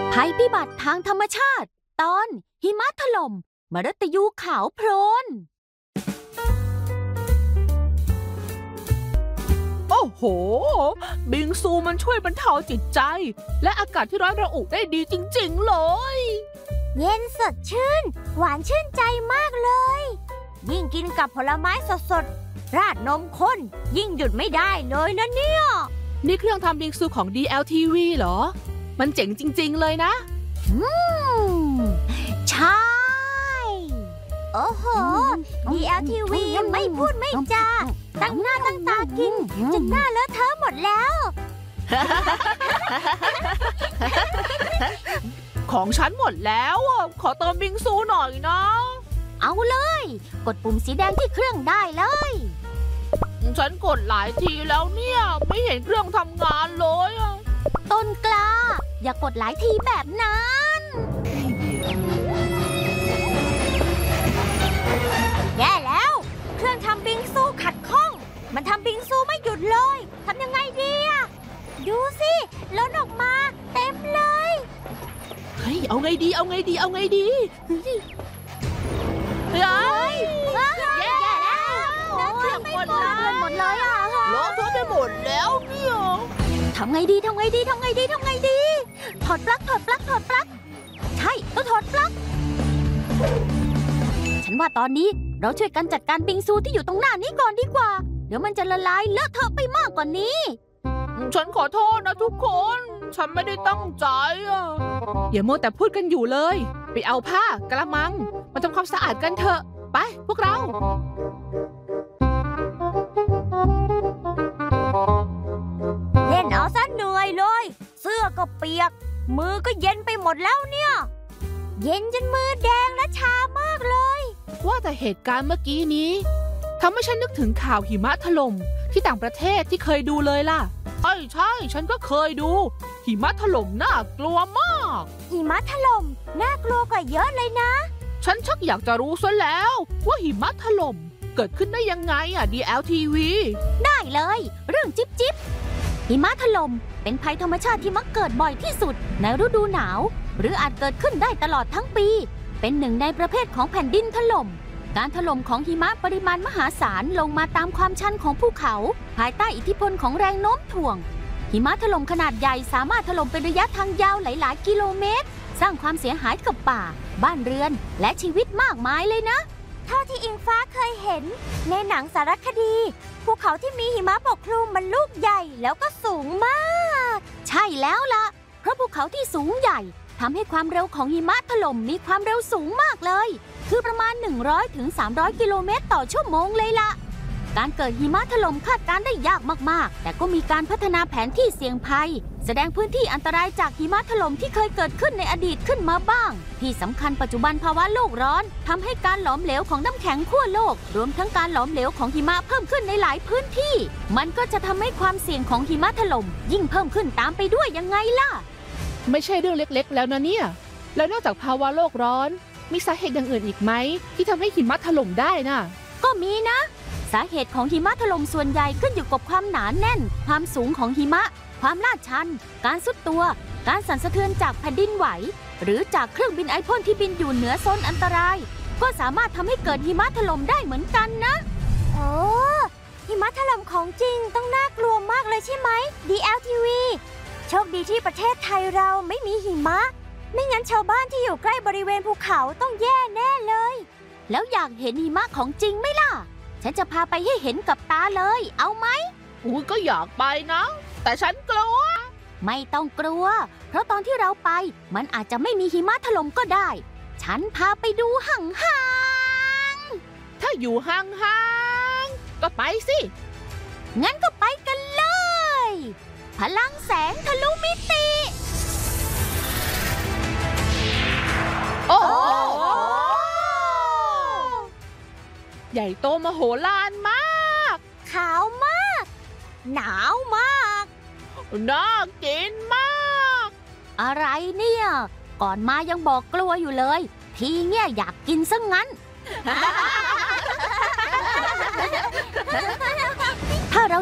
ภัยพิบัติทางธรรมชาติตอนหิมะถล่มมฤตยูขาวโพลนโอ้โหบิงซูมันช่วยบรรเทาจิตใจและอากาศที่ร้อนระอุได้ดีจริงๆเลยเย็นสดชื่นหวานชื่นใจมากเลยยิ่งกินกับผลไม้สดๆราดนมข้นยิ่งหยุดไม่ได้เลยนะเนี่ยนี่เครื่องทำบิงซูของ DLTV เหรอมันเจ๋งจริงๆเลยนะใช่โอ้โห DLTV ไม่พูดไม่จาตั้งหน้าตั้งตากินจนหน้าเลอะเทอะหมดแล้วของฉันหมดแล้วขอเติมบิงซูหน่อยนะเอาเลยกดปุ่มสีแดงที่เครื่องได้เลยฉันกดหลายทีแล้วเนี่ยไม่เห็นเครื่องทำงานเลยต้นกล้าอย่ากดหลายทีแบบนั้นแย่แล้วเครื่องทำบิงซูขัดข้องมันทำบิงซูไม่หยุดเลยทำยังไงดีอะดูสิล้นออกมาเต็มเลยเฮ้ยเอาไงดีเฮ้ยแย่แล้วเครื่องหมดเลยอะล้อทั่วไปหมดแล้วเนี่ยทำไงดีถอดปลั๊กใช่ต้องถอดปลั๊กฉันว่าตอนนี้เราช่วยกันจัดการบิงซูที่อยู่ตรงหน้านี้ก่อนดีกว่าเดี๋ยวมันจะละลายเลอะเทอะไปมากกว่านี้ฉันขอโทษนะทุกคนฉันไม่ได้ตั้งใจอย่ามัวแต่พูดกันอยู่เลยไปเอาผ้ากระมังมาทำความสะอาดกันเถอะไปพวกเราเล่นเอาซะเหนื่อยเลยเสื้อก็เปียกมือก็เย็นไปหมดแล้วเนี่ยเย็นจนมือแดงและชามากเลยว่าแต่เหตุการณ์เมื่อกี้นี้ทำให้ฉันนึกถึงข่าวหิมะถล่มที่ต่างประเทศที่เคยดูเลยล่ะใช่ฉันก็เคยดูหิมะถล่มน่ากลัวมากหิมะถล่มน่ากลัวกว่าเยอะเลยนะฉันชักอยากจะรู้ซะแล้วว่าหิมะถล่มเกิดขึ้นได้ยังไงDLTV ได้เลยเรื่องจิ๊บหิมะถล่มเป็นภัยธรรมชาติที่มักเกิดบ่อยที่สุดในฤดูหนาวหรืออาจเกิดขึ้นได้ตลอดทั้งปีเป็นหนึ่งในประเภทของแผ่นดินถล่มการถล่มของหิมะปริมาณมหาศาลลงมาตามความชันของภูเขาภายใต้อิทธิพลของแรงโน้มถ่วงหิมะถล่มขนาดใหญ่สามารถถล่มเป็นระยะทางยาวหลายๆกิโลเมตรสร้างความเสียหายกับป่าบ้านเรือนและชีวิตมากมายเลยนะเท่าที่อิงฟ้าเคยเห็นในหนังสารคดีภูเขาที่มีหิมะปกคลุมมันลูกใหญ่แล้วก็สูงมากใช่แล้วล่ะเพราะภูเขาที่สูงใหญ่ทำให้ความเร็วของหิมะถล่มมีความเร็วสูงมากเลยคือประมาณ100 ถึง 300 กิโลเมตรต่อชั่วโมงเลยล่ะการเกิดหิมะถล่มคาดการได้ยากมากๆแต่ก็มีการพัฒนาแผนที่เสี่ยงภัยแสดงพื้นที่อันตรายจากหิมะถล่มที่เคยเกิดขึ้นในอดีตขึ้นมาบ้างที่สำคัญปัจจุบันภาวะโลกร้อนทำให้การหลอมเหลวของน้ำแข็งขั้วโลกรวมทั้งการหลอมเหลวของหิมะเพิ่มขึ้นในหลายพื้นที่มันก็จะทำให้ความเสี่ยงของหิมะถล่มยิ่งเพิ่มขึ้นตามไปด้วยยังไงล่ะไม่ใช่เรื่องเล็กๆแล้วนะเนี่ยแล้วนอกจากภาวะโลกร้อนมีสาเหตุอย่างอื่นอีกไหมที่ทำให้หิมะถล่มได้น่ะก็มีนะสาเหตุของหิมะถล่มส่วนใหญ่ขึ้นอยู่กับความหนาแน่นความสูงของหิมะความลาดชันการทรุดตัวการสั่นสะเทือนจากแผ่นดินไหวหรือจากเครื่องบินไอพ่นที่บินอยู่เหนือโซนอันตรายก็สามารถทำให้เกิดหิมะถล่มได้เหมือนกันนะโอ้หิมะถล่มของจริงต้องน่ากลัวมากเลยใช่ไหม DLTV โชคดีที่ประเทศไทยเราไม่มีหิมะไม่งั้นชาวบ้านที่อยู่ใกล้บริเวณภูเขาต้องแย่แน่เลยแล้วอยากเห็นหิมะของจริงไหมล่ะฉันจะพาไปให้เห็นกับตาเลยเอาไหมก็อยากไปนะแต่ฉันกลัวไม่ต้องกลัวเพราะตอนที่เราไปมันอาจจะไม่มีหิมะถล่มก็ได้ฉันพาไปดูห่างๆถ้าอยู่ห่างๆก็ไปสิงั้นก็ไปกันเลยพลังแสงทะลุมิติโอ้ใหญ่โตมโหฬารมากขาวมากหนาวมากน่ากินมากอะไรเนี่ยก่อนมายังบอกกลัวอยู่เลยทีเนี่ยอยากกินซะงั้นถ้าเรา